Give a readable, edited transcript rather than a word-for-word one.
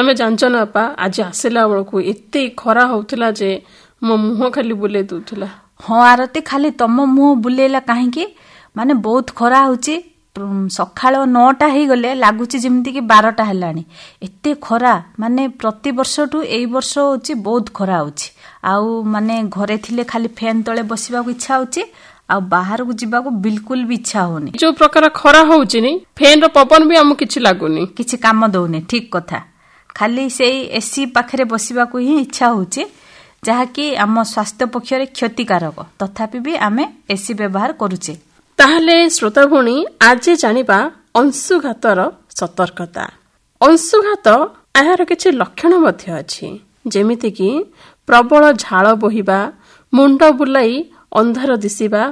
ତମେ ଜାଣିଛ ନା ବାପା, ଆଜି ଆସିଲା ବେଳକୁ ଏତେ ଖରା ହଉଥିଲା ଯେ ମୋ ମୁହଁ ଖାଲି ବୁଲେଇ ଦଉଥିଲା। ହଁ ଆରତୀ, ଖାଲି ତମ ମୁହଁ ବୁଲେଇଲା କାହିଁକି? ମାନେ ବହୁତ ଖରା ହଉଛି। ସକାଳ 9ଟା ହେଇଗଲେ ଲାଗୁଛି ଯେମିତି କି 12ଟା ହେଲାଣି। ଏତେ ଖରା, ମାନେ ପ୍ରତିବର୍ଷଠୁ ଏଇ ବର୍ଷ ହଉଛି ବହୁତ ଖରା ହଉଛି। ଆଉ ମାନେ ଘରେ ଥିଲେ ଖାଲି ଫ୍ୟାନ୍ ତଳେ ବସିବାକୁ ଇଚ୍ଛା ହଉଛି, ଆଉ ବାହାରକୁ ଯିବାକୁ ବିଲକୁଲ ବି ଇଚ୍ଛା ହଉନି। ଯୋଉ ପ୍ରକାର ଖରା ହଉଛି ନି, ଫ୍ୟାନ ର ପବନ ବି ଆମକୁ କିଛି ଲାଗୁନି, କିଛି କାମ ଦଉନି। ଠିକ କଥା। ଖାଲି ସେଇ ଏସି ପାଖରେ ବସିବାକୁ ହିଁ ଇଚ୍ଛା ହଉଛି, ଯାହାକି ଆମ ସ୍ୱାସ୍ଥ୍ୟ ପକ୍ଷରେ କ୍ଷତିକାରକ। ତଥାପି ବି ଆମେ ଏସି ବ୍ୟବହାର କରୁଛେ। ତାହେଲେ ଶ୍ରୋତା ଭଉଣୀ, ଆଜି ଜାଣିବା ଅଂଶୁଘାତର ସତର୍କତା। ଅଂଶୁଘାତ ଏହାର କିଛି ଲକ୍ଷଣ ମଧ୍ୟ ଅଛି, ଯେମିତିକି ପ୍ରବଳ ଝାଳ ବୋହିବା, ମୁଣ୍ଡ ବୁଲାଇ ଅନ୍ଧାର ଦିଶିବା,